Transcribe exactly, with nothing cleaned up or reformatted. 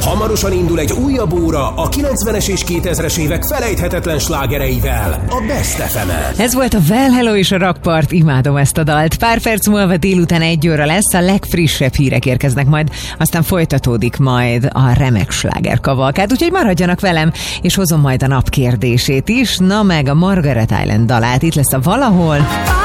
Hamarosan indul egy újabb óra a kilencvenes és kétezres évek felejthetetlen slágereivel, a Best ef emen. Ez volt a Well Hello és a Rockpart, imádom ezt a dalt. Pár perc múlva délután egy óra lesz, a legfrissebb hírek érkeznek majd, aztán folytatódik majd a remek slágerkavalkád, úgyhogy maradjanak velem, és hozom majd a nap kérdését is, na meg a Margaret Island dalát, itt lesz a Valahol.